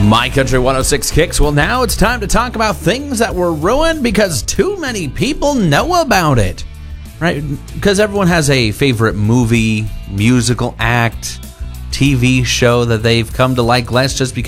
My Country 106 Kicks. Well, now it's time to talk about things that were ruined because too many people know about it. Right? Because everyone has a favorite movie, musical act, TV show that they've come to like less just because